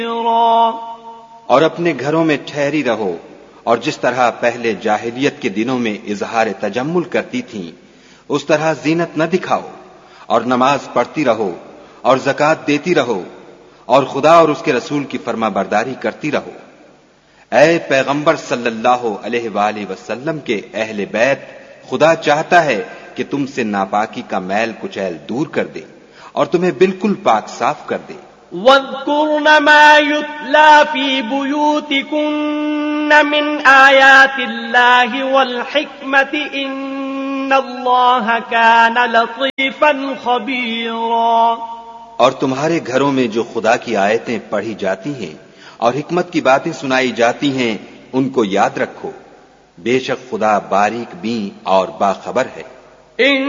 और अपने घरों में ठहरी रहो और जिस तरह पहले जाहिलियत के दिनों में इजहार तजम्मुल करती थीं, उस तरह जीनत न दिखाओ और नमाज पढ़ती रहो और ज़कात देती रहो और खुदा और उसके रसूल की फर्माबरदारी करती रहो। ऐ पैगंबर सल्लल्लाहु अलैहि वसल्लम के अहले बैत, खुदा चाहता है कि तुमसे नापाकी का मैल कुचैल दूर कर दे और तुम्हें बिल्कुल पाक साफ कर दे। वज़्कुरन मा युतला फी बुयूतिकुन्न मिन आयातिल्लाहि वल हिक्मति इन्नल्लाहा काना लतीफन खबीरा। और तुम्हारे घरों में जो खुदा की आयतें पढ़ी जाती हैं और हिकमत की बातें सुनाई जाती हैं, उनको याद रखो। बेशक खुदा बारीक बीं और बाखबर है।